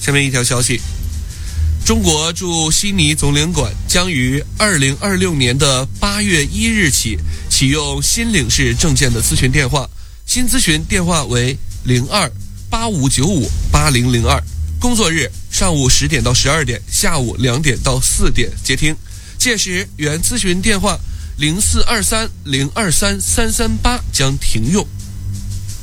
下面一条消息，中国驻悉尼总领馆将于2026年的8月1日起启用新领事证件的咨询电话，新咨询电话为02-8595-8002，工作日上午10点到12点，下午2点到4点接听。届时原咨询电话0423023338将停用。